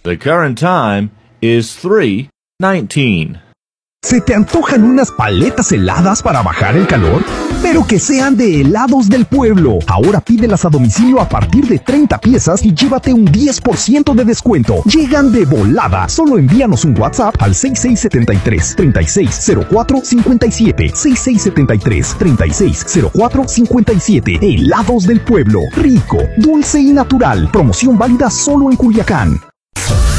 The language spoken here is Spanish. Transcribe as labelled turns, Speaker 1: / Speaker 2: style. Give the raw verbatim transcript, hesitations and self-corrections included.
Speaker 1: The current time is three nineteen.
Speaker 2: ¿Se te antojan unas paletas heladas para bajar el calor? Pero que sean de Helados del Pueblo. Ahora pídelas a domicilio a partir de treinta piezas y llévate un diez por ciento de descuento. Llegan de volada. Solo envíanos un WhatsApp al seis seis siete tres, tres seis cero cuatro cinco siete. seis seis siete tres, tres seis cero cuatro cinco siete. Helados del Pueblo. Rico, dulce y natural. Promoción válida solo en Culiacán.